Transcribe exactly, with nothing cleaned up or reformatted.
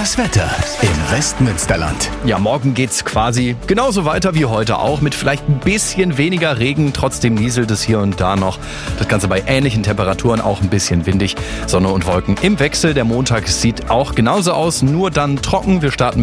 Das Wetter im Westmünsterland. Ja, morgen geht's quasi genauso weiter wie heute auch, mit vielleicht ein bisschen weniger Regen. Trotzdem nieselt es hier und da noch. Das Ganze bei ähnlichen Temperaturen, auch ein bisschen windig. Sonne und Wolken im Wechsel. Der Montag sieht auch genauso aus, nur dann trocken. Wir starten